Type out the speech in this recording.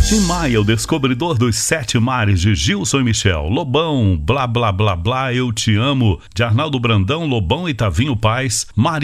Tim Maia, o descobridor dos 7 mares, de Gilson e Michel. Lobão, blá blá blá blá, eu te amo, de Arnaldo Brandão, Lobão e Tavinho Paz. Maria